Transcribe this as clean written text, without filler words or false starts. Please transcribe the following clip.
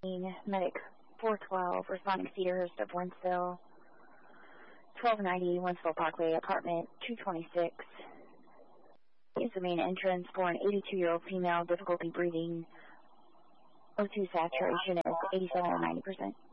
Medic 412, responding Cedarhurst of Wentzville, 1290 Wentzville Parkway, apartment 226. Is the main entrance for an 82-year-old female, difficulty breathing. O2 saturation is 87 or 90%.